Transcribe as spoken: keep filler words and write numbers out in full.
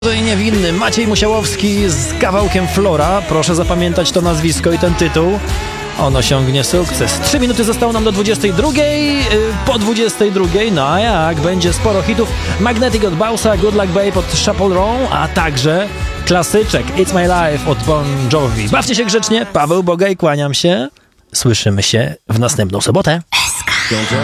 I niewinny Maciej Musiałowski z kawałkiem Flora. Proszę zapamiętać to nazwisko i ten tytuł. On osiągnie sukces. Trzy minuty zostało nam do dwudziestej drugiej. Po dwudziestej drugiej, no a jak? Będzie sporo hitów. Magnetic od Bausa, Good Luck Babe od Chappell Roan, a także klasyczek It's My Life od Bon Jovi. Bawcie się grzecznie. Paweł Bogaj, kłaniam się. Słyszymy się w następną sobotę.